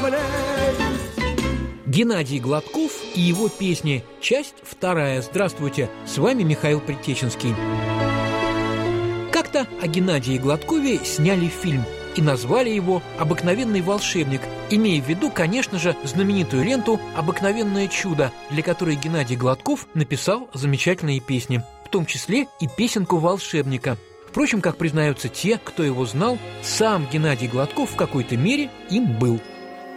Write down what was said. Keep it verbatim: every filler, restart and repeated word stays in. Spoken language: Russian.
болезнь. Геннадий Гладков и его песни. Часть вторая. Здравствуйте, с вами Михаил Предтеченский. Как-то о Геннадии Гладкове сняли фильм и назвали его «Обыкновенный волшебник», имея в виду, конечно же, знаменитую ленту «Обыкновенное чудо», для которой Геннадий Гладков написал замечательные песни, в том числе и песенку «Волшебника». Впрочем, как признаются те, кто его знал, сам Геннадий Гладков в какой-то мере им был.